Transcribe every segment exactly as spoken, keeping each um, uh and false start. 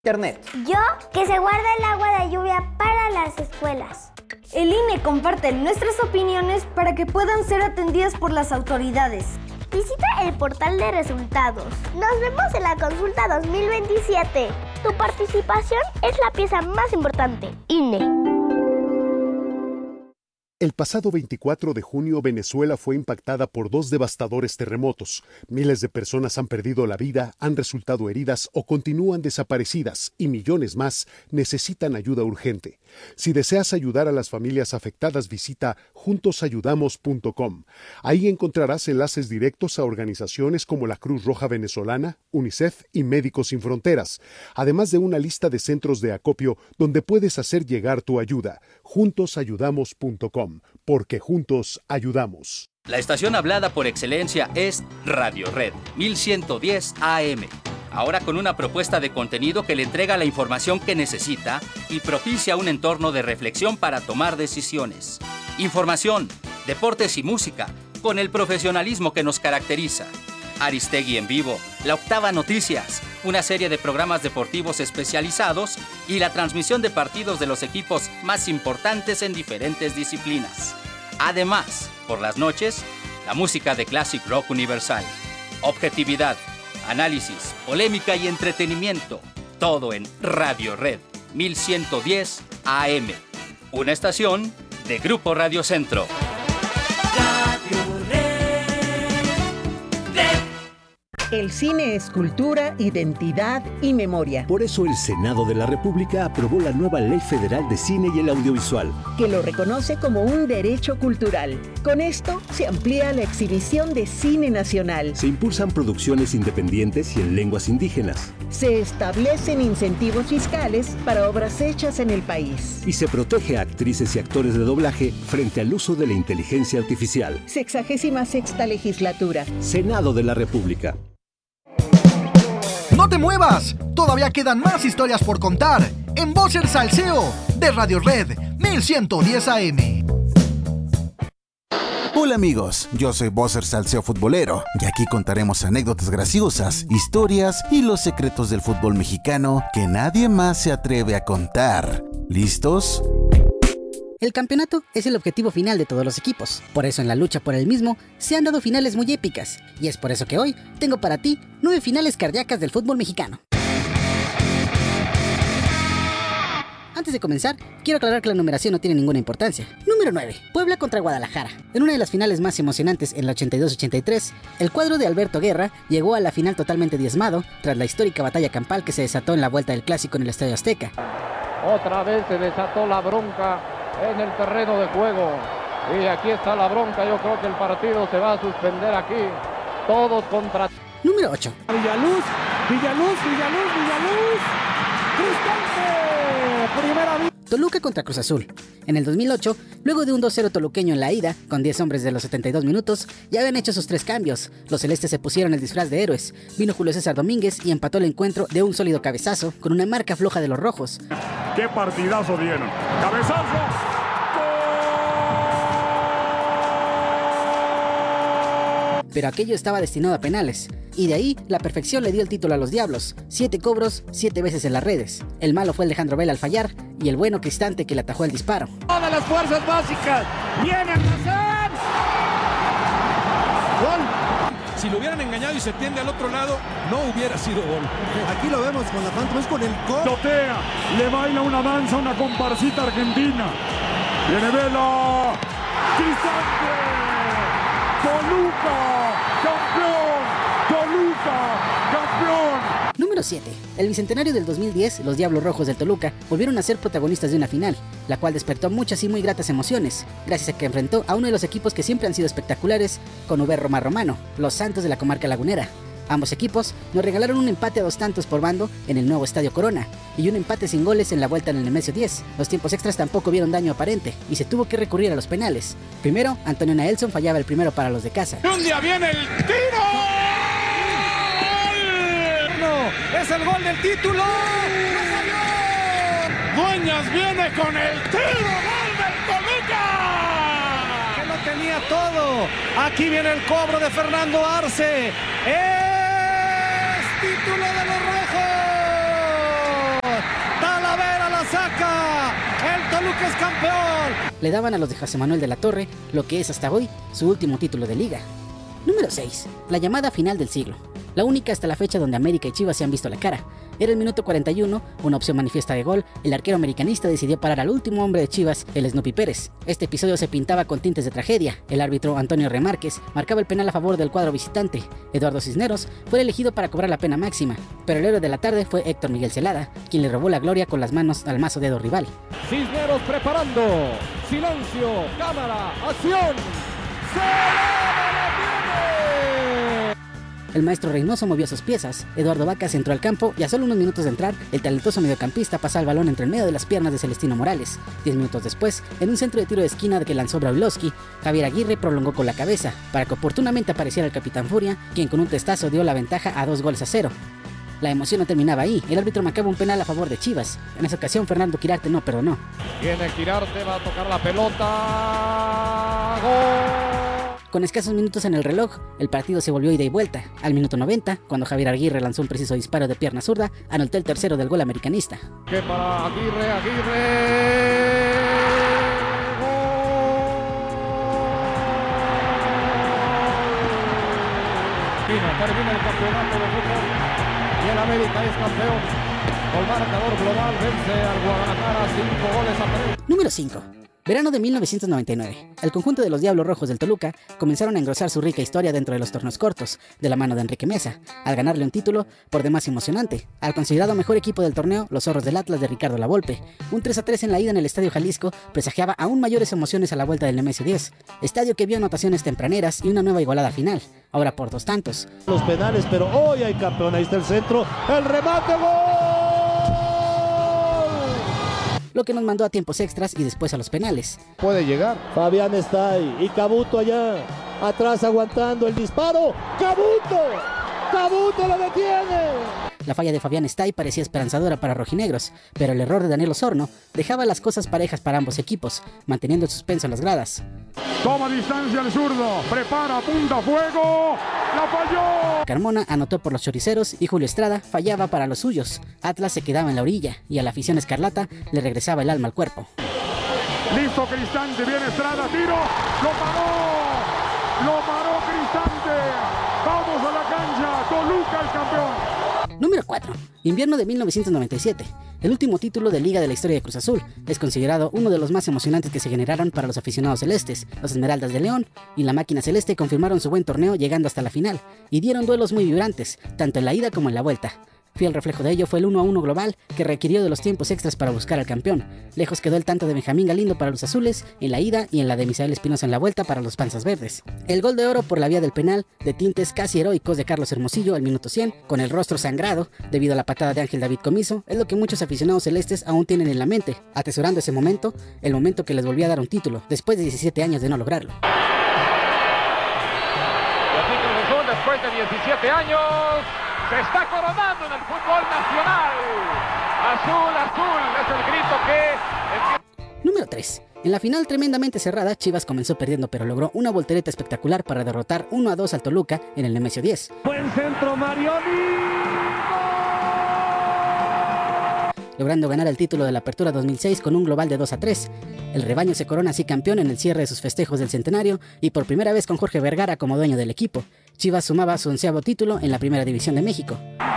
Internet. Yo, que se guarda el agua de lluvia para las escuelas. El I N E comparte nuestras opiniones para que puedan ser atendidas por las autoridades. Visita el portal de resultados. Nos vemos en la consulta dos mil veintisiete. Tu participación es la pieza más importante. I N E. El pasado veinticuatro de junio, Venezuela fue impactada por dos devastadores terremotos. Miles de personas han perdido la vida, han resultado heridas o continúan desaparecidas y millones más necesitan ayuda urgente. Si deseas ayudar a las familias afectadas, visita juntos ayudamos punto com. Ahí encontrarás enlaces directos a organizaciones como la Cruz Roja Venezolana, UNICEF y Médicos Sin Fronteras, además de una lista de centros de acopio donde puedes hacer llegar tu ayuda. juntos ayudamos punto com. Porque juntos ayudamos. La estación hablada por excelencia es Radio Red mil ciento diez A M. Ahora con una propuesta de contenido que le entrega la información que necesita y propicia un entorno de reflexión para tomar decisiones. Información, deportes y música, con el profesionalismo que nos caracteriza. Aristegui en vivo, La Octava Noticias, una serie de programas deportivos especializados y la transmisión de partidos de los equipos más importantes en diferentes disciplinas. Además, por las noches, la música de Classic Rock Universal. Objetividad, análisis, polémica y entretenimiento. Todo en Radio Red mil ciento diez A M. Una estación de Grupo Radio Centro. El cine es cultura, identidad y memoria. Por eso el Senado de la República aprobó la nueva Ley Federal de Cine y el Audiovisual, que lo reconoce como un derecho cultural. Con esto se amplía la exhibición de cine nacional. Se impulsan producciones independientes y en lenguas indígenas. Se establecen incentivos fiscales para obras hechas en el país. Y se protege a actrices y actores de doblaje frente al uso de la inteligencia artificial. Sexagésima sexta legislatura. Senado de la República. ¡No te muevas! Todavía quedan más historias por contar en Voz el Salseo de Radio Red mil ciento diez A M. Hola amigos, yo soy Bosser Salseo Futbolero y aquí contaremos anécdotas graciosas, historias y los secretos del fútbol mexicano que nadie más se atreve a contar. ¿Listos? El campeonato es el objetivo final de todos los equipos, por eso en la lucha por el mismo se han dado finales muy épicas, y es por eso que hoy tengo para ti nueve finales cardíacas del fútbol mexicano. Antes de comenzar, quiero aclarar que la numeración no tiene ninguna importancia. Número nueve. Puebla contra Guadalajara. En una de las finales más emocionantes en la ochenta y dos ochenta y tres, el cuadro de Alberto Guerra llegó a la final totalmente diezmado tras la histórica batalla campal que se desató en la vuelta del clásico en el Estadio Azteca. Otra vez se desató la bronca en el terreno de juego. Y aquí está la bronca. Yo creo que el partido se va a suspender aquí. Todos contra... Número ocho. Villaluz, Villaluz, Villaluz, Villaluz. Cristante. Primera vez. Toluca contra Cruz Azul. En el dos mil ocho, luego de un dos cero toluqueño en la ida, con diez hombres de los setenta y dos minutos, ya habían hecho sus tres cambios. Los celestes se pusieron el disfraz de héroes. Vino Julio César Domínguez y empató el encuentro de un sólido cabezazo con una marca floja de los rojos. ¡Qué partidazo dieron! ¡Cabezazo! Pero aquello estaba destinado a penales, y de ahí la perfección le dio el título a los Diablos. Siete cobros, siete veces en las redes. El malo fue Alejandro Vela al fallar, y el bueno Cristante que le atajó el disparo. Todas las fuerzas básicas, viene a pasar. Gol. Si lo hubieran engañado y se tiende al otro lado, no hubiera sido gol. Aquí lo vemos con la pantomima, con el gol. Totea, le baila una danza, una comparsita argentina. Viene Vela. Cristante. Toluca, campeón, Toluca, campeón. Número siete. El bicentenario del dos mil diez, los Diablos Rojos del Toluca volvieron a ser protagonistas de una final, la cual despertó muchas y muy gratas emociones, gracias a que enfrentó a uno de los equipos que siempre han sido espectaculares, con V. Roma Romano, los Santos de la comarca lagunera. Ambos equipos nos regalaron un empate a dos tantos por bando en el nuevo Estadio Corona y un empate sin goles en la vuelta en el Nemesio diez. Los tiempos extras tampoco vieron daño aparente y se tuvo que recurrir a los penales. Primero, Antonio Naelson fallaba el primero para los de casa. ¡Un día viene el tiro! ¡No! ¡Es el gol del título! ¡No falló! Dueñas viene con el tiro! ¡Gol del Toluca! Que lo tenía todo. Aquí viene el cobro de Fernando Arce. ¡Es título de los rojos! que es campeón. Le daban a los de José Manuel de la Torre lo que es hasta hoy su último título de liga. Número seis. La llamada final del siglo. La única hasta la fecha donde América y Chivas se han visto la cara. Era el minuto cuarenta y uno, una opción manifiesta de gol, el arquero americanista decidió parar al último hombre de Chivas, el Snoopy Pérez. Este episodio se pintaba con tintes de tragedia. El árbitro Antonio Remárquez marcaba el penal a favor del cuadro visitante. Eduardo Cisneros fue elegido para cobrar la pena máxima, pero el héroe de la tarde fue Héctor Miguel Celada, quien le robó la gloria con las manos al mazo dedo rival. Cisneros preparando. Silencio, cámara, acción. ¡Celada la tiene! El maestro Reynoso movió sus piezas, Eduardo Vacas entró al campo y a solo unos minutos de entrar, el talentoso mediocampista pasa el balón entre el medio de las piernas de Celestino Morales. Diez minutos después, en un centro de tiro de esquina que lanzó Brailovsky, Javier Aguirre prolongó con la cabeza, para que oportunamente apareciera el capitán Furia, quien con un testazo dio la ventaja a dos goles a cero. La emoción no terminaba ahí, el árbitro marcaba un penal a favor de Chivas. En esa ocasión Fernando Quirarte no perdonó. Viene Quirarte, va a tocar la pelota. ¡Gol! Con escasos minutos en el reloj, el partido se volvió ida y vuelta. Al minuto noventa, cuando Javier Aguirre lanzó un preciso disparo de pierna zurda, anotó el tercero del gol americanista. Que para Aguirre, Aguirre. ¡Gol! Termina el campeonato de fútbol y el América es campeón. Con marcador global vence al Guadalajara cinco goles a tres. Número cinco. Verano de mil novecientos noventa y nueve. El conjunto de los Diablos Rojos del Toluca comenzaron a engrosar su rica historia dentro de los torneos cortos, de la mano de Enrique Mesa, al ganarle un título por demás emocionante, al considerado mejor equipo del torneo, los Zorros del Atlas de Ricardo Lavolpe. Un tres a tres en la ida en el Estadio Jalisco presagiaba aún mayores emociones a la vuelta del Nemesio diez, estadio que vio anotaciones tempraneras y una nueva igualada final, ahora por dos tantos. Los penales, pero hoy hay campeón, ahí está el centro, el remate, ¡gol! Lo que nos mandó a tiempos extras y después a los penales. Puede llegar. Fabián está ahí y Cabuto allá, atrás aguantando el disparo. ¡Cabuto! ¡Cabuto lo detiene! La falla de Fabián Stay parecía esperanzadora para rojinegros, pero el error de Daniel Osorno dejaba las cosas parejas para ambos equipos, manteniendo el suspenso en las gradas. Toma distancia el zurdo, prepara, apunta, fuego, la falló. Carmona anotó por los choriceros y Julio Estrada fallaba para los suyos. Atlas se quedaba en la orilla y a la afición escarlata le regresaba el alma al cuerpo. Listo Cristante, viene Estrada, tiro, lo paró, lo paró Cristante. Vamos a la cancha, Toluca el campeón. Número cuatro. Invierno de mil novecientos noventa y siete. El último título de liga de la historia de Cruz Azul. Es considerado uno de los más emocionantes que se generaron para los aficionados celestes. Los Esmeraldas de León y la Máquina Celeste confirmaron su buen torneo llegando hasta la final y dieron duelos muy vibrantes, tanto en la ida como en la vuelta. Fiel reflejo de ello fue el uno a uno global que requirió de los tiempos extras para buscar al campeón. Lejos quedó el tanto de Benjamín Galindo para los azules en la ida y en la de Misael Espinosa en la vuelta para los panzas verdes. El gol de oro por la vía del penal, de tintes casi heroicos de Carlos Hermosillo al minuto cien, con el rostro sangrado debido a la patada de Ángel David Comiso, es lo que muchos aficionados celestes aún tienen en la mente, atesorando ese momento, el momento que les volvía a dar un título, después de diecisiete años de no lograrlo. Y así Cruz Azul, después de diecisiete años, se está coronando en el fútbol nacional. Azul, azul, es el grito que... Número tres. En la final tremendamente cerrada, Chivas comenzó perdiendo pero logró una voltereta espectacular para derrotar uno a dos al Toluca en el Nemesio diez. Buen centro, Marioni. Logrando ganar el título de la Apertura dos mil seis con un global de dos a tres. El rebaño se corona así campeón en el cierre de sus festejos del centenario y por primera vez con Jorge Vergara como dueño del equipo. Chivas sumaba su onceavo título en la Primera División de México.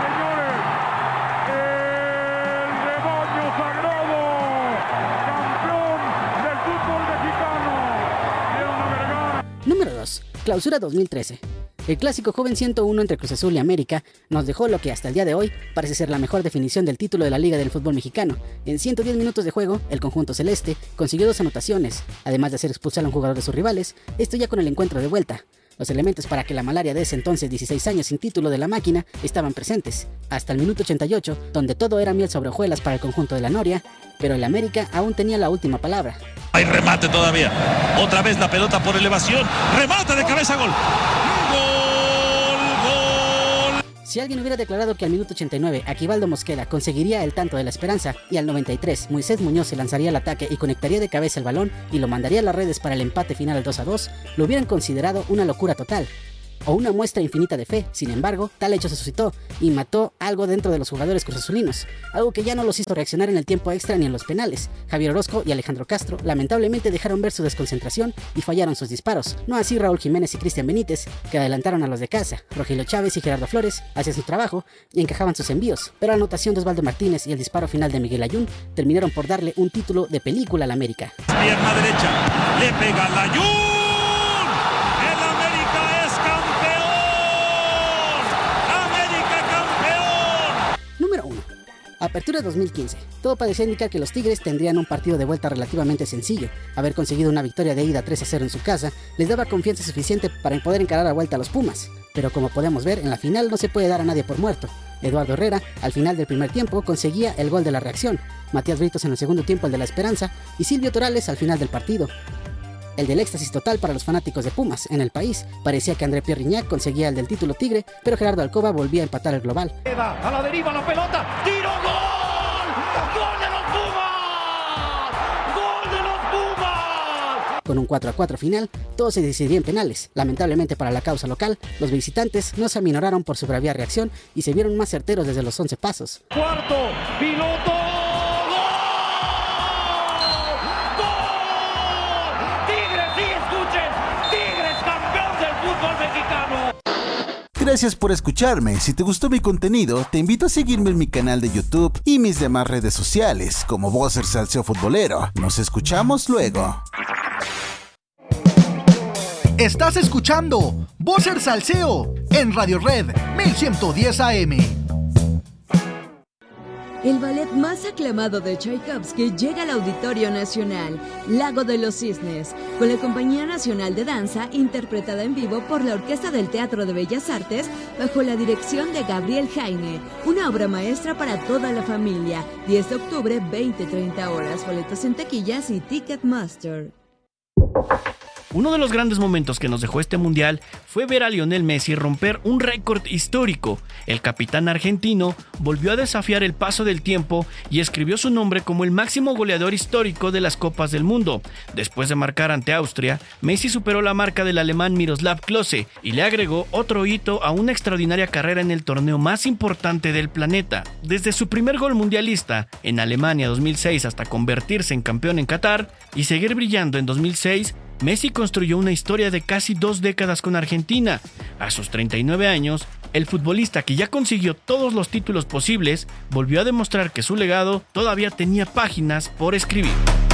Número dos. Clausura dos mil trece. El clásico joven ciento uno entre Cruz Azul y América nos dejó lo que hasta el día de hoy parece ser la mejor definición del título de la Liga del Fútbol Mexicano. En ciento diez minutos de juego, el conjunto celeste consiguió dos anotaciones, además de hacer expulsar a un jugador de sus rivales, esto ya con el encuentro de vuelta. Los elementos para que la malaria de ese entonces dieciséis años sin título de la máquina estaban presentes, hasta el minuto ochenta y ocho, donde todo era miel sobre hojuelas para el conjunto de la Noria, pero el América aún tenía la última palabra. Hay remate todavía, otra vez la pelota por elevación, remate de cabeza, gol. Si alguien hubiera declarado que al minuto ochenta y nueve Aquivaldo Mosquera conseguiría el tanto de la esperanza y al noventa y tres Moisés Muñoz se lanzaría al ataque y conectaría de cabeza el balón y lo mandaría a las redes para el empate final al dos a dos, lo hubieran considerado una locura total. o una muestra infinita de fe. Sin embargo, tal hecho se suscitó y mató algo dentro de los jugadores cruzazulinos, algo que ya no los hizo reaccionar en el tiempo extra ni en los penales. Javier Orozco y Alejandro Castro lamentablemente dejaron ver su desconcentración y fallaron sus disparos. No así Raúl Jiménez y Cristian Benítez, que adelantaron a los de casa. Rogelio Chávez y Gerardo Flores hacían su trabajo y encajaban sus envíos, pero la anotación de Osvaldo Martínez y el disparo final de Miguel Ayun terminaron por darle un título de película al América. Pierna derecha, le pega a Ayun. El América es campeón. América campeón. Número uno. Apertura dos mil quince. Todo parecía indicar que los Tigres tendrían un partido de vuelta relativamente sencillo. Haber conseguido una victoria de ida tres a cero en su casa les daba confianza suficiente para poder encarar a vuelta a los Pumas. Pero como podemos ver, en la final no se puede dar a nadie por muerto. Eduardo Herrera, al final del primer tiempo, conseguía el gol de la reacción, Matías Britos en el segundo tiempo el de la esperanza y Silvio Torales al final del partido. El del éxtasis total para los fanáticos de Pumas en el país. Parecía que André Pierre Gignac conseguía el del título Tigre, pero Gerardo Alcoba volvía a empatar el global. A la deriva la pelota, tiro, gol, gol de los Pumas, gol de los Pumas. Con un cuatro a cuatro final, todo se decidía en penales. Lamentablemente para la causa local, los visitantes no se aminoraron por su bravia reacción y se vieron más certeros desde los once pasos. Cuarto, piloto. Gracias por escucharme. Si te gustó mi contenido, te invito a seguirme en mi canal de YouTube y mis demás redes sociales como Boxer Salseo Futbolero. Nos escuchamos luego. Estás escuchando Boxer Salseo en Radio Red mil ciento diez A M. El ballet más aclamado de Tchaikovsky llega al Auditorio Nacional, Lago de los Cisnes, con la Compañía Nacional de Danza, interpretada en vivo por la Orquesta del Teatro de Bellas Artes, bajo la dirección de Gabriel Jaime. Una obra maestra para toda la familia. diez de octubre, veinte treinta horas. Boletos en taquillas y Ticketmaster. Uno de los grandes momentos que nos dejó este mundial fue ver a Lionel Messi romper un récord histórico. El capitán argentino volvió a desafiar el paso del tiempo y escribió su nombre como el máximo goleador histórico de las Copas del Mundo. Después de marcar ante Austria, Messi superó la marca del alemán Miroslav Klose y le agregó otro hito a una extraordinaria carrera en el torneo más importante del planeta. Desde su primer gol mundialista en Alemania dos mil seis hasta convertirse en campeón en Qatar y seguir brillando en dos mil seis, Messi construyó una historia de casi dos décadas con Argentina. A sus treinta y nueve años, el futbolista que ya consiguió todos los títulos posibles volvió a demostrar que su legado todavía tenía páginas por escribir.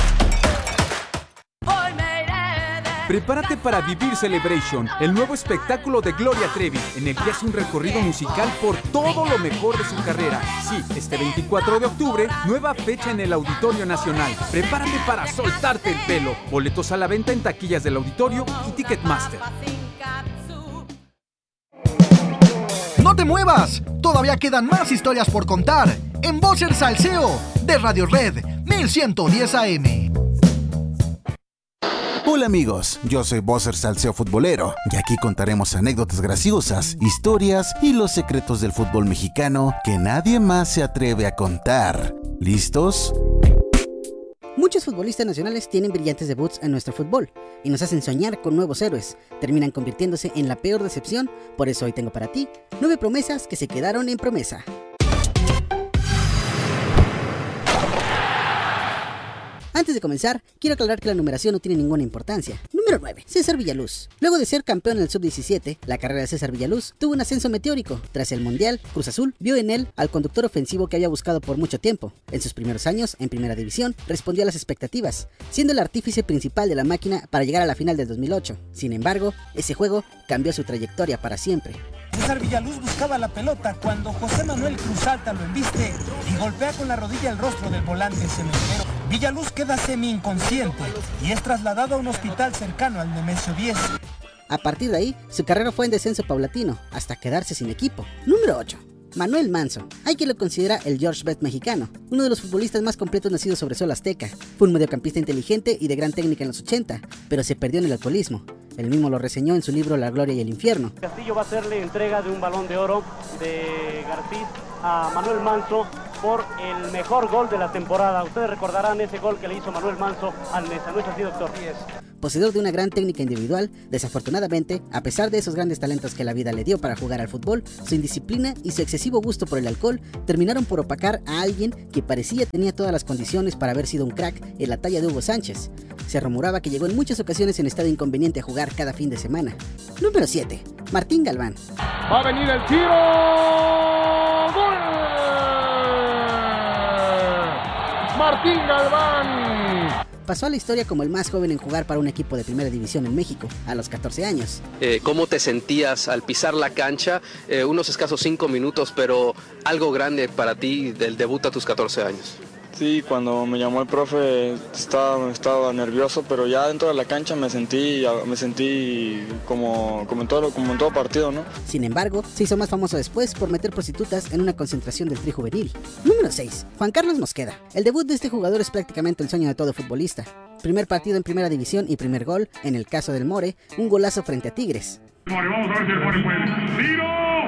Prepárate para vivir Celebration, el nuevo espectáculo de Gloria Trevi, en el que hace un recorrido musical por todo lo mejor de su carrera. Sí, este veinticuatro de octubre, nueva fecha en el Auditorio Nacional. Prepárate para soltarte el pelo. Boletos a la venta en taquillas del auditorio y Ticketmaster. ¡No te muevas! Todavía quedan más historias por contar en Boxer Salseo de Radio Red mil ciento diez A M. Hola amigos, yo soy Boxer Salseo Futbolero y aquí contaremos anécdotas graciosas, historias y los secretos del fútbol mexicano que nadie más se atreve a contar. ¿Listos? Muchos futbolistas nacionales tienen brillantes debuts en nuestro fútbol y nos hacen soñar con nuevos héroes. Terminan convirtiéndose en la peor decepción, por eso hoy tengo para ti nueve promesas que se quedaron en promesa. Antes de comenzar, quiero aclarar que la numeración no tiene ninguna importancia. Número nueve. César Villaluz. Luego de ser campeón en el sub diecisiete, la carrera de César Villaluz tuvo un ascenso meteórico. Tras el Mundial, Cruz Azul vio en él al conductor ofensivo que había buscado por mucho tiempo. En sus primeros años, en Primera División, respondió a las expectativas, siendo el artífice principal de la máquina para llegar a la final del dos mil ocho. Sin embargo, ese juego cambió su trayectoria para siempre. César Villaluz buscaba la pelota cuando José Manuel Cruzalta lo embiste y golpea con la rodilla el rostro del volante cementero. Villaluz queda semi-inconsciente y es trasladado a un hospital cercano al Nemesio diez. A partir de ahí, su carrera fue en descenso paulatino, hasta quedarse sin equipo. Número ocho. Manuel Manso. Hay quien lo considera el George Best mexicano, uno de los futbolistas más completos nacidos sobre suelo azteca. Fue un mediocampista inteligente y de gran técnica en los ochenta, pero se perdió en el alcoholismo. Él mismo lo reseñó en su libro La Gloria y el Infierno. Castillo va a hacerle entrega de un balón de oro de Garcís a Manuel Manso por el mejor gol de la temporada. Ustedes recordarán ese gol que le hizo Manuel Manso al Nesa, ¿no es así, doctor? Sí es. Poseedor de una gran técnica individual, desafortunadamente, a pesar de esos grandes talentos que la vida le dio para jugar al fútbol, su indisciplina y su excesivo gusto por el alcohol terminaron por opacar a alguien que parecía tenía todas las condiciones para haber sido un crack en la talla de Hugo Sánchez. Se rumoraba que llegó en muchas ocasiones en estado inconveniente a jugar cada fin de semana. Número siete. Martín Galván. Va a venir el tiro. ¡Gol! Martín Galván. Pasó a la historia como el más joven en jugar para un equipo de primera división en México, a los catorce años. Eh, ¿Cómo te sentías al pisar la cancha? Eh, unos escasos cinco minutos, pero algo grande para ti del debut a tus catorce años. Sí, cuando me llamó el profe estaba, estaba nervioso, pero ya dentro de la cancha me sentí, me sentí como, como, en todo, como en todo partido, ¿no? Sin embargo, se hizo más famoso después por meter prostitutas en una concentración del Tri Juvenil. Número seis. Juan Carlos Mosqueda. El debut de este jugador es prácticamente el sueño de todo futbolista. Primer partido en primera división y primer gol, en el caso del More, un golazo frente a Tigres. More, vamos a ver si el More puede. ¡Tiro!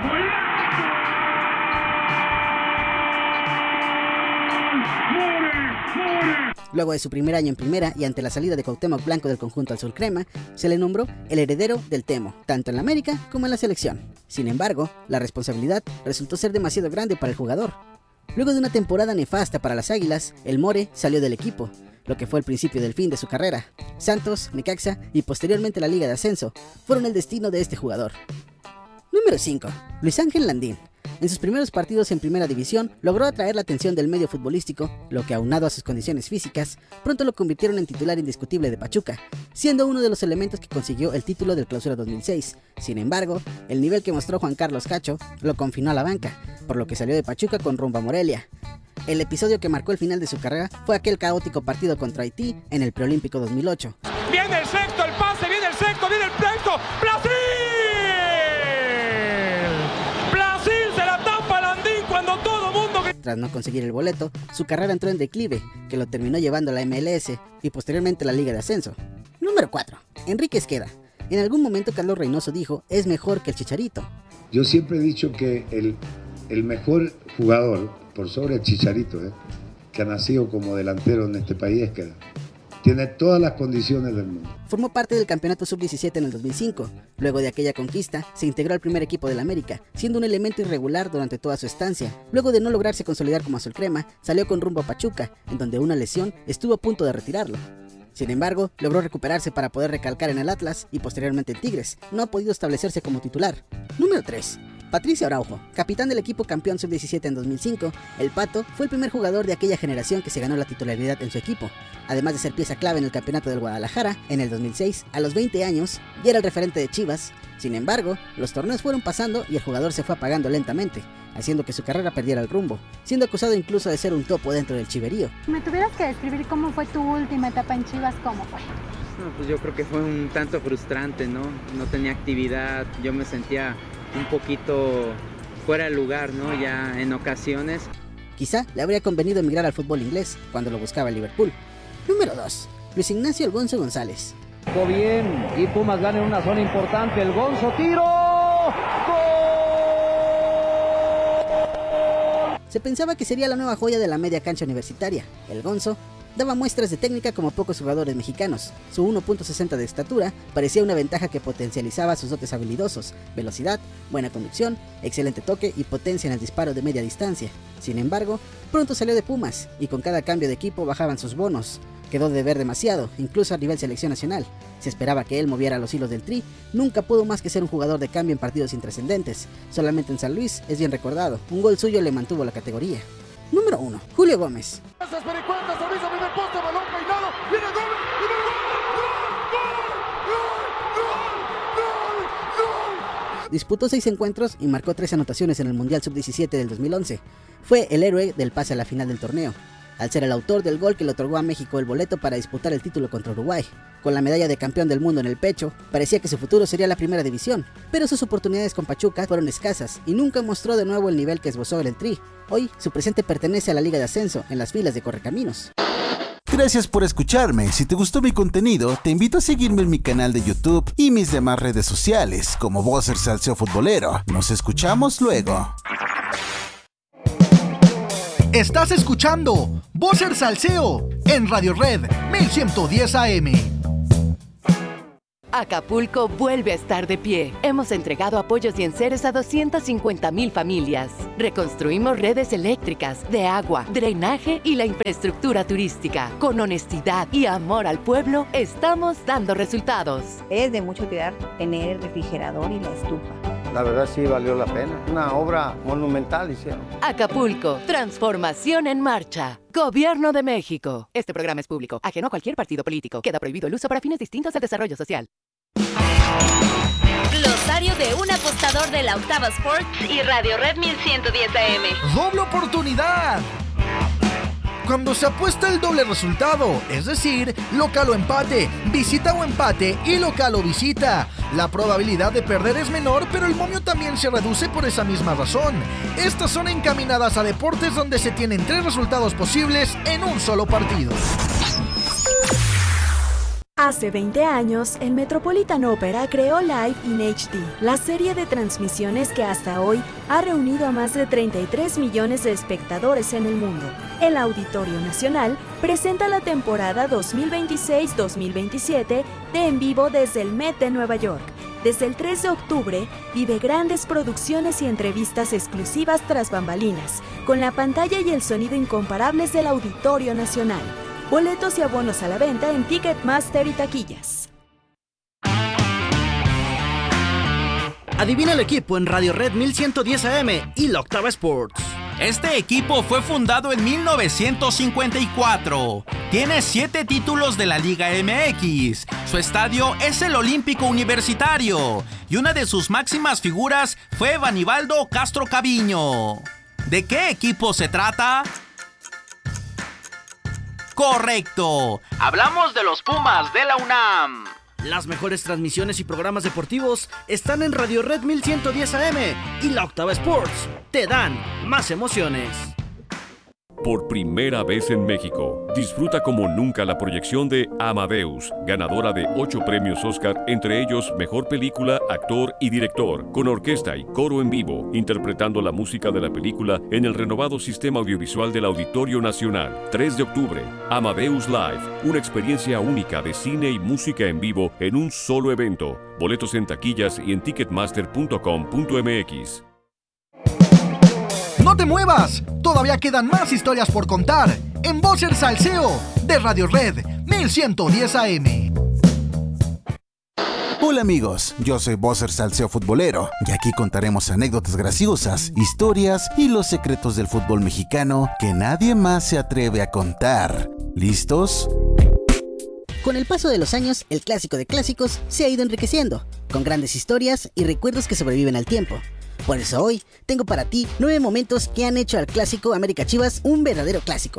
Luego de su primer año en primera y ante la salida de Cuauhtémoc Blanco del conjunto azul crema, se le nombró el heredero del Temo, tanto en la América como en la selección. Sin embargo, la responsabilidad resultó ser demasiado grande para el jugador. Luego de una temporada nefasta para las Águilas, el More salió del equipo, lo que fue el principio del fin de su carrera. Santos, Necaxa y posteriormente la Liga de Ascenso fueron el destino de este jugador. Número cinco. Luis Ángel Landín. En sus primeros partidos en primera división, logró atraer la atención del medio futbolístico, lo que aunado a sus condiciones físicas, pronto lo convirtieron en titular indiscutible de Pachuca, siendo uno de los elementos que consiguió el título del Clausura dos mil seis. Sin embargo, el nivel que mostró Juan Carlos Cacho lo confinó a la banca, por lo que salió de Pachuca con rumbo a Morelia. El episodio que marcó el final de su carrera fue aquel caótico partido contra Haití en el Preolímpico dos mil ocho. Viene el sexto, el pase, viene el sexto, viene el sexto, ¡Brasil! Tras no conseguir el boleto, su carrera entró en declive, que lo terminó llevando a la M L S y posteriormente a la Liga de Ascenso. Número cuatro. Enrique Esqueda. En algún momento Carlos Reynoso dijo, es mejor que el Chicharito. Yo siempre he dicho que el, el mejor jugador, por sobre el Chicharito, eh, que ha nacido como delantero en este país, es Esqueda. Tiene todas las condiciones del mundo. Formó parte del campeonato sub diecisiete en el dos mil cinco. Luego de aquella conquista, se integró al primer equipo del América, siendo un elemento irregular durante toda su estancia. Luego de no lograrse consolidar como azul crema, salió con rumbo a Pachuca, en donde una lesión estuvo a punto de retirarlo. Sin embargo, logró recuperarse para poder recalcar en el Atlas y posteriormente en Tigres. No ha podido establecerse como titular. Número tres. Patricio Araujo, capitán del equipo campeón sub diecisiete en dos mil cinco, el Pato fue el primer jugador de aquella generación que se ganó la titularidad en su equipo, además de ser pieza clave en el campeonato del Guadalajara en el dos mil seis, a los veinte años, ya era el referente de Chivas. Sin embargo, los torneos fueron pasando y el jugador se fue apagando lentamente, haciendo que su carrera perdiera el rumbo, siendo acusado incluso de ser un topo dentro del chiverío. ¿Me tuvieras que describir cómo fue tu última etapa en Chivas? ¿Cómo fue? No, pues yo creo que fue un tanto frustrante, ¿no? No tenía actividad, yo me sentía un poquito fuera de lugar, ¿no? Ya en ocasiones. Quizá le habría convenido emigrar al fútbol inglés cuando lo buscaba el Liverpool. Número dos. Luis Ignacio El Gonzo González. Jugó bien y Pumas gana en una zona importante. El Gonzo, tiro. ¡Gol! Se pensaba que sería la nueva joya de la media cancha universitaria. El Gonzo daba muestras de técnica como pocos jugadores mexicanos. Su uno punto sesenta de estatura parecía una ventaja que potencializaba sus dotes habilidosos, velocidad, buena conducción, excelente toque y potencia en el disparo de media distancia. Sin embargo, pronto salió de Pumas y con cada cambio de equipo bajaban sus bonos. Quedó de ver demasiado, incluso a nivel selección nacional. Se esperaba que él moviera los hilos del Tri, nunca pudo más que ser un jugador de cambio en partidos intrascendentes. Solamente en San Luis es bien recordado, un gol suyo le mantuvo la categoría. Número uno. Julio Gómez. Disputó seis encuentros y marcó tres anotaciones en el Mundial sub diecisiete del dos mil once. Fue el héroe del pase a la final del torneo, al ser el autor del gol que le otorgó a México el boleto para disputar el título contra Uruguay. Con la medalla de campeón del mundo en el pecho, parecía que su futuro sería la primera división, pero sus oportunidades con Pachuca fueron escasas y nunca mostró de nuevo el nivel que esbozó en el Tri. Hoy, su presente pertenece a la Liga de Ascenso, en las filas de Correcaminos. Gracias por escucharme. Si te gustó mi contenido, te invito a seguirme en mi canal de YouTube y mis demás redes sociales, como Vocer Salseo Futbolero. Nos escuchamos luego. Estás escuchando Vocer Salseo en Radio Red mil ciento diez A M. Acapulco vuelve a estar de pie. Hemos entregado apoyos y enseres a doscientas cincuenta mil familias. Reconstruimos redes eléctricas, de agua, drenaje y la infraestructura turística. Con honestidad y amor al pueblo, estamos dando resultados. Es de mucha utilidad tener el refrigerador y la estufa. La verdad sí valió la pena. Una obra monumental hicieron. Acapulco, transformación en marcha. Gobierno de México. Este programa es público, ajeno a cualquier partido político. Queda prohibido el uso para fines distintos al desarrollo social. Glosario de un apostador de la Octava Sports y Radio Red mil ciento diez A M. ¡Doble oportunidad! Cuando se apuesta el doble resultado, es decir, local o empate, visita o empate y local o visita, la probabilidad de perder es menor, pero el momio también se reduce por esa misma razón. Estas son encaminadas a deportes donde se tienen tres resultados posibles en un solo partido. Hace veinte años, el Metropolitan Opera creó Live in H D, la serie de transmisiones que hasta hoy ha reunido a más de treinta y tres millones de espectadores en el mundo. El Auditorio Nacional presenta la temporada dos mil veintiséis dos mil veintisiete de En Vivo desde el Met de Nueva York. Desde el tres de octubre, vive grandes producciones y entrevistas exclusivas tras bambalinas, con la pantalla y el sonido incomparables del Auditorio Nacional. Boletos y abonos a la venta en Ticketmaster y taquillas. Adivina el equipo en Radio Red mil ciento diez A M y la Octava Sports. Este equipo fue fundado en mil novecientos cincuenta y cuatro. Tiene siete títulos de la Liga M X. Su estadio es el Olímpico Universitario. Y una de sus máximas figuras fue Vanibaldo Castro Caviño. ¿De qué equipo se trata? ¡Correcto! Hablamos de los Pumas de la UNAM. Las mejores transmisiones y programas deportivos están en Radio Red mil ciento diez A M y la Octava Sports. Te dan más emociones. Por primera vez en México, disfruta como nunca la proyección de Amadeus, ganadora de ocho premios Oscar, entre ellos Mejor Película, Actor y Director, con orquesta y coro en vivo, interpretando la música de la película en el renovado sistema audiovisual del Auditorio Nacional. tres de octubre, Amadeus Live, una experiencia única de cine y música en vivo en un solo evento. Boletos en taquillas y en ticketmaster punto com punto m x. ¡No te muevas! Todavía quedan más historias por contar en Vocer Salseo de Radio Red mil ciento diez A M. Hola amigos, yo soy Vocer Salseo Futbolero y aquí contaremos anécdotas graciosas, historias y los secretos del fútbol mexicano que nadie más se atreve a contar. ¿Listos? Con el paso de los años, el clásico de clásicos se ha ido enriqueciendo, con grandes historias y recuerdos que sobreviven al tiempo. Por eso hoy tengo para ti nueve momentos que han hecho al clásico América Chivas un verdadero clásico.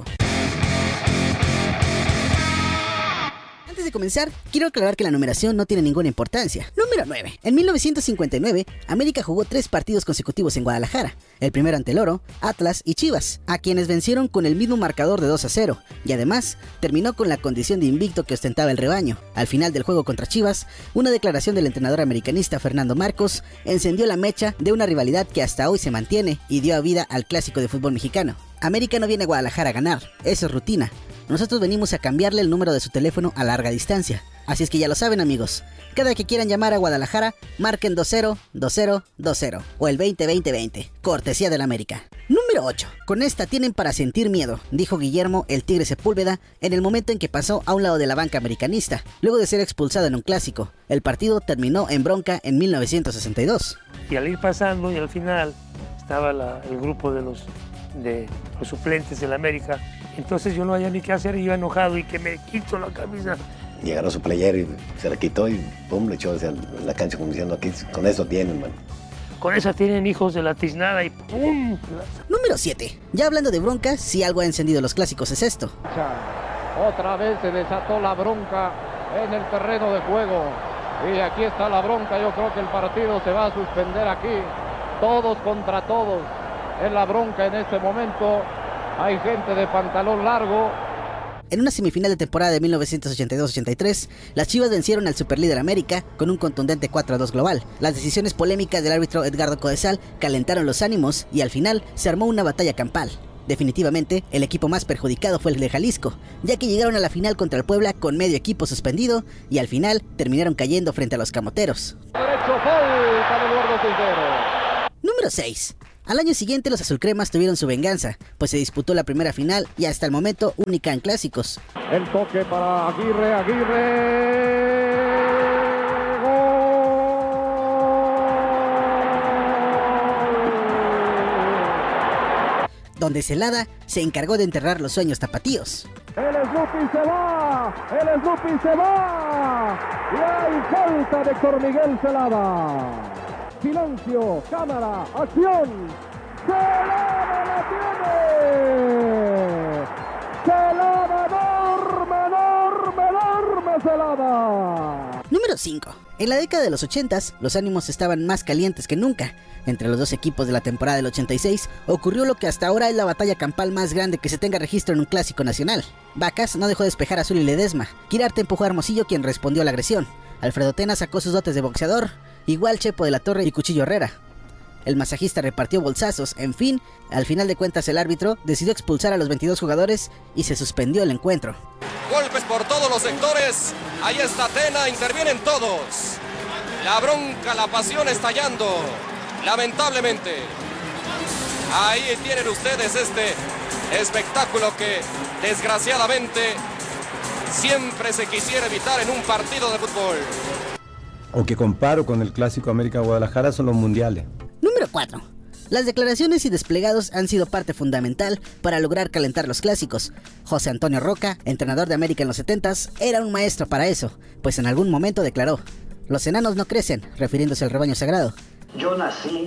Antes de comenzar, quiero aclarar que la numeración no tiene ninguna importancia. Número nueve. En mil novecientos cincuenta y nueve, América jugó tres partidos consecutivos en Guadalajara. El primero ante el Oro, Atlas y Chivas, a quienes vencieron con el mismo marcador de dos a cero. Y además, terminó con la condición de invicto que ostentaba el rebaño. Al final del juego contra Chivas, una declaración del entrenador americanista Fernando Marcos encendió la mecha de una rivalidad que hasta hoy se mantiene y dio vida al clásico de fútbol mexicano. América no viene a Guadalajara a ganar, eso es rutina. Nosotros venimos a cambiarle el número de su teléfono a larga distancia. Así es que ya lo saben amigos, cada que quieran llamar a Guadalajara, marquen dos cero dos cero dos cero o el veinte veinte veinte, cortesía del América. Número ocho. Con esta tienen para sentir miedo, dijo Guillermo el Tigre Sepúlveda en el momento en que pasó a un lado de la banca americanista, luego de ser expulsado en un clásico. El partido terminó en bronca en mil novecientos sesenta y dos. Y al ir pasando y al final estaba la, el grupo de los, de los suplentes del América, entonces yo no había ni qué hacer, iba enojado y que me quito la camisa. Llegaron a su player y se la quitó y pum, le echó hacia la cancha como diciendo, aquí con eso tienen, man. Con eso tienen hijos de la tiznada y pum. Número siete. Ya hablando de bronca, si algo ha encendido los clásicos es esto. Otra vez se desató la bronca en el terreno de juego. Y aquí está la bronca, yo creo que el partido se va a suspender aquí. Todos contra todos. En la bronca en este momento hay gente de pantalón largo. En una semifinal de temporada de mil novecientos ochenta y dos ochenta y tres, las Chivas vencieron al superlíder América con un contundente cuatro a dos global. Las decisiones polémicas del árbitro Edgardo Codesal calentaron los ánimos y al final se armó una batalla campal. Definitivamente, el equipo más perjudicado fue el de Jalisco, ya que llegaron a la final contra el Puebla con medio equipo suspendido y al final terminaron cayendo frente a los Camoteros. Derecho, falta de Eduardo Cisneros. Número seis. Al año siguiente los azulcremas tuvieron su venganza, pues se disputó la primera final y hasta el momento única en clásicos. El toque para Aguirre, Aguirre. Donde Celada se encargó de enterrar los sueños tapatíos. El Snoopy se va, el Snoopy se va, y hay falta de Héctor Miguel Celada. Silencio, cámara, acción. Celada la tiene. Celada enorme, enorme, enorme Celada. Número cinco. En la década de los ochentas, los ánimos estaban más calientes que nunca. Entre los dos equipos de la temporada del ochenta y seis, ocurrió lo que hasta ahora es la batalla campal más grande que se tenga registro en un clásico nacional. Vacas no dejó de despejar a Zuli Ledesma. Quirarte empujó a Hermosillo, quien respondió a la agresión. Alfredo Tena sacó sus dotes de boxeador, igual Chepo de la Torre y Cuchillo Herrera. El masajista repartió bolsazos, en fin, al final de cuentas el árbitro decidió expulsar a los veintidós jugadores y se suspendió el encuentro. Golpes por todos los sectores, ahí está Tena, intervienen todos. La bronca, la pasión estallando, lamentablemente. Ahí tienen ustedes este espectáculo que desgraciadamente siempre se quisiera evitar en un partido de fútbol. O que comparo con el clásico América Guadalajara son los mundiales. Número cuatro. Las declaraciones y desplegados han sido parte fundamental para lograr calentar los clásicos. José Antonio Roca, entrenador de América en los setentas, era un maestro para eso, pues en algún momento declaró: "Los enanos no crecen", refiriéndose al rebaño sagrado. Yo nací,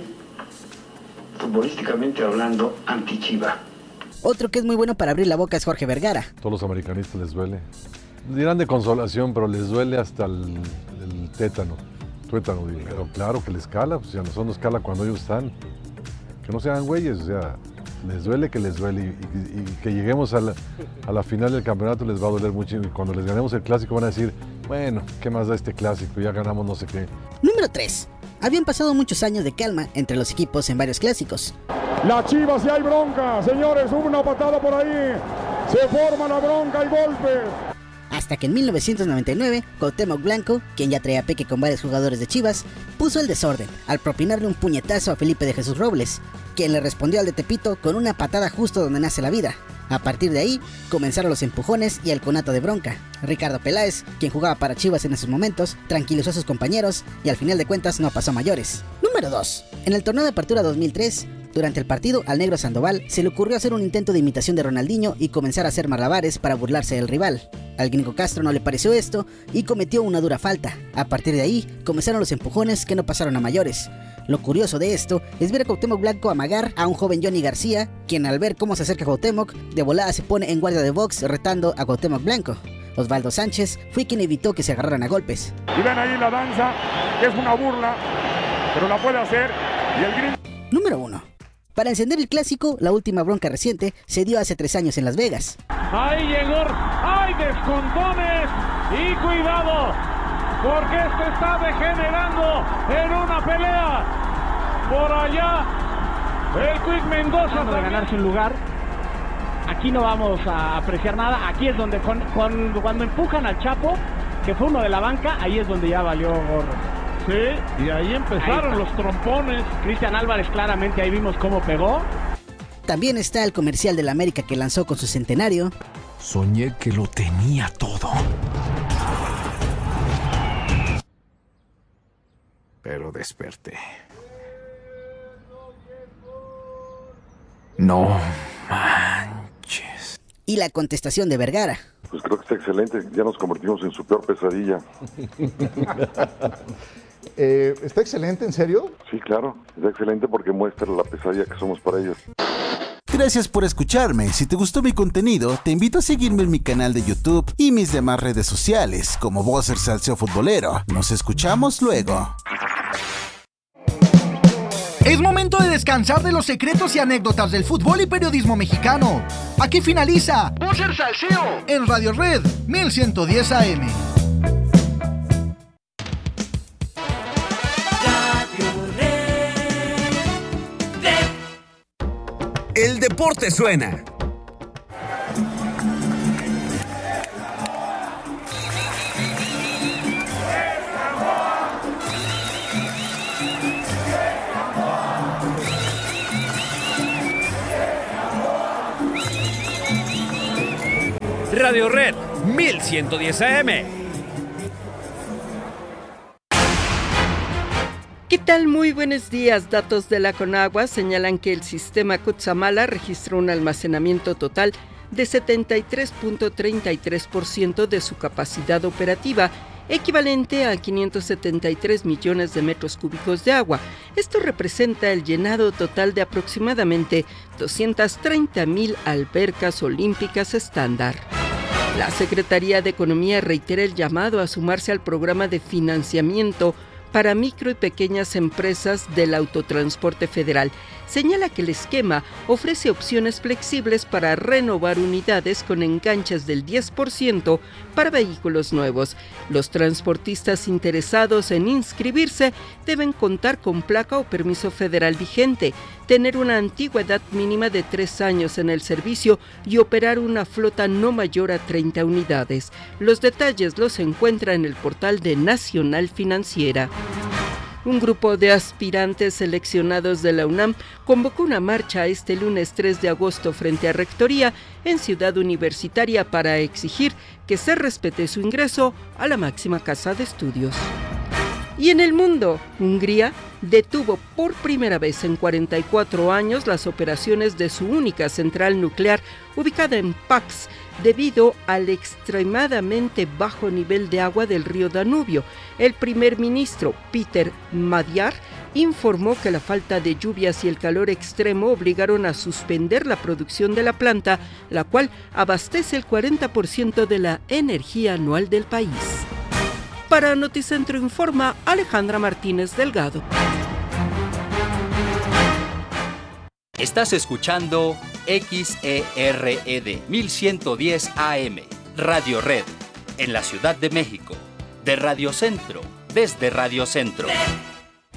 futbolísticamente hablando, anti-Chiva. Otro que es muy bueno para abrir la boca es Jorge Vergara. Todos los americanistas les duele. Dirán de consolación, pero les duele hasta el, el tétano. Tuétano, digo. Pero claro que les cala, pues si a nosotros nos cala cuando ellos están. Que no se hagan güeyes, o sea, les duele que les duele. Y, y, y que lleguemos a la, a la final del campeonato les va a doler mucho. Y cuando les ganemos el clásico van a decir: bueno, ¿qué más da este clásico? Ya ganamos no sé qué. Número tres. Habían pasado muchos años de calma entre los equipos en varios clásicos. La Chivas, si hay bronca, señores, hubo una patada por ahí. Se forma la bronca y golpes. Hasta que en mil novecientos noventa y nueve, Cuauhtémoc Blanco, quien ya traía peque con varios jugadores de Chivas, puso el desorden al propinarle un puñetazo a Felipe de Jesús Robles, quien le respondió al de Tepito con una patada justo donde nace la vida. A partir de ahí, comenzaron los empujones y el conato de bronca. Ricardo Peláez, quien jugaba para Chivas en esos momentos, tranquilizó a sus compañeros y al final de cuentas no pasó a mayores. Número dos. En el torneo de apertura dos mil tres, durante el partido, al negro Sandoval se le ocurrió hacer un intento de imitación de Ronaldinho y comenzar a hacer malabares para burlarse del rival. Al gringo Castro no le pareció esto y cometió una dura falta. A partir de ahí, comenzaron los empujones que no pasaron a mayores. Lo curioso de esto es ver a Cuauhtémoc Blanco amagar a un joven Johnny García, quien al ver cómo se acerca a Cuauhtémoc, de volada se pone en guardia de box retando a Cuauhtémoc Blanco. Osvaldo Sánchez fue quien evitó que se agarraran a golpes. Y ven ahí la danza, que es una burla, pero la puede hacer. Y el gringo... Número uno. Para encender el clásico, la última bronca reciente se dio hace tres años en Las Vegas. Ahí llegó, hay descontones y cuidado, porque esto está degenerando en una pelea. Por allá, el Quick Mendoza de ganarse un lugar. Aquí no vamos a apreciar nada. Aquí es donde con, con, cuando empujan al Chapo, que fue uno de la banca, ahí es donde ya valió gorro. Sí, y ahí empezaron ahí los trompones. Cristian Álvarez claramente ahí vimos cómo pegó. También está el comercial de la América que lanzó con su centenario. Soñé que lo tenía todo. Pero desperté. No manches. Y la contestación de Vergara. Pues creo que está excelente. Ya nos convertimos en su peor pesadilla. Eh, ¿Está excelente, en serio? Sí, claro, está excelente porque muestra la pesadilla que somos para ellos. Gracias por escucharme. Si te gustó mi contenido, te invito a seguirme en mi canal de YouTube y mis demás redes sociales, como Buzzer Salseo Futbolero. Nos escuchamos luego. Es momento de descansar de los secretos y anécdotas del fútbol y periodismo mexicano. Aquí finaliza Buzzer Salseo en Radio Red mil ciento diez A M. El deporte deporte suena. Radio Red mil ciento diez A M. ¿Qué tal? Muy buenos días. Datos de la Conagua señalan que el sistema Cutzamala registró un almacenamiento total de setenta y tres punto treinta y tres por ciento de su capacidad operativa, equivalente a quinientos setenta y tres millones de metros cúbicos de agua. Esto representa el llenado total de aproximadamente doscientas treinta mil albercas olímpicas estándar. La Secretaría de Economía reitera el llamado a sumarse al programa de financiamiento para micro y pequeñas empresas del autotransporte federal. Señala que el esquema ofrece opciones flexibles para renovar unidades con enganches del diez por ciento para vehículos nuevos. Los transportistas interesados en inscribirse deben contar con placa o permiso federal vigente, tener una antigüedad mínima de tres años en el servicio y operar una flota no mayor a treinta unidades. Los detalles los encuentra en el portal de Nacional Financiera. Un grupo de aspirantes seleccionados de la UNAM convocó una marcha este lunes tres de agosto frente a Rectoría en Ciudad Universitaria para exigir que se respete su ingreso a la máxima casa de estudios. Y en el mundo, Hungría detuvo por primera vez en cuarenta y cuatro años las operaciones de su única central nuclear ubicada en Pax, debido al extremadamente bajo nivel de agua del río Danubio. El primer ministro, Peter Magyar, informó que la falta de lluvias y el calor extremo obligaron a suspender la producción de la planta, la cual abastece el cuarenta por ciento de la energía anual del país. Para Noticentro Informa, Alejandra Martínez Delgado. Estás escuchando X E R E D mil ciento diez A M, Radio Red, en la Ciudad de México, de Radio Centro, desde Radio Centro.